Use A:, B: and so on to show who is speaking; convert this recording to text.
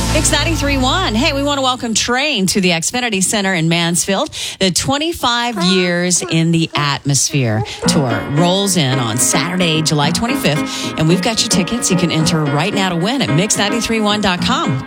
A: Mix 93.1. Hey, we want to welcome Train to the Xfinity Center in Mansfield. The 25 Years in the Atmosphere tour rolls in on Saturday, July 25th. And we've got your tickets. You can enter right now to win at mix931.com.